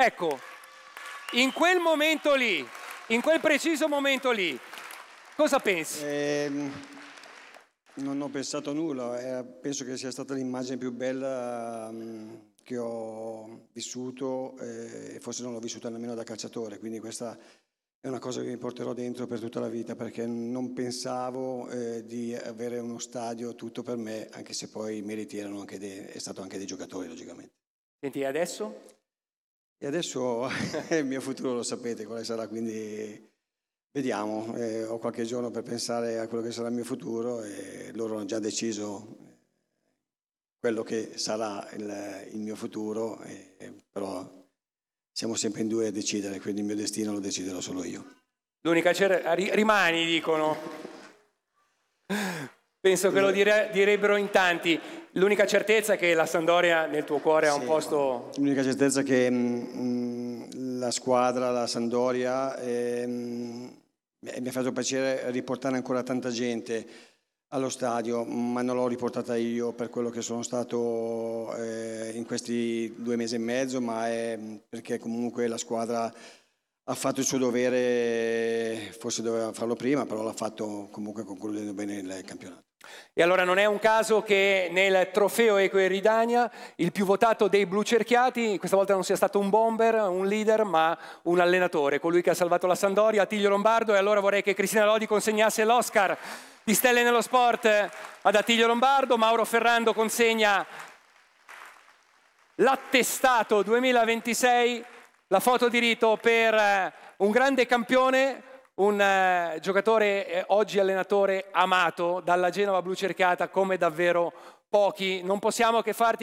Ecco, in quel momento lì, in quel preciso momento lì, cosa pensi? Non ho pensato nulla, penso che sia stata l'immagine più bella che ho vissuto e forse non l'ho vissuta nemmeno da calciatore, quindi questa è una cosa che mi porterò dentro per tutta la vita, perché non pensavo di avere uno stadio tutto per me, anche se poi i meriti erano è stato anche dei giocatori, logicamente. Senti, e adesso? E adesso il mio futuro lo sapete quale sarà, quindi vediamo, ho qualche giorno per pensare a quello che sarà il mio futuro e loro hanno già deciso quello che sarà il mio futuro, però siamo sempre in due a decidere, quindi il mio destino lo deciderò solo io. L'unica rimani, dicono. Penso che lo direbbero in tanti. L'unica certezza è che la Sampdoria nel tuo cuore ha un posto... L'unica certezza è che la squadra, la Sampdoria, mi ha fatto piacere riportare ancora tanta gente allo stadio, ma non l'ho riportata io per quello che sono stato in questi 2 mesi e mezzo, ma è perché comunque la squadra ha fatto il suo dovere, forse doveva farlo prima, però l'ha fatto comunque concludendo bene il campionato. E allora non è un caso che nel trofeo Eco Eridania il più votato dei blucerchiati questa volta non sia stato un bomber, un leader, ma un allenatore, colui che ha salvato la Sampdoria, Attilio Lombardo. E allora vorrei che Cristina Lodi consegnasse l'Oscar di Stelle nello Sport ad Attilio Lombardo. Mauro Ferrando consegna l'attestato 2026, la foto di rito per un grande campione, un giocatore oggi allenatore amato dalla Genova blucerchiata come davvero pochi. Non possiamo che farti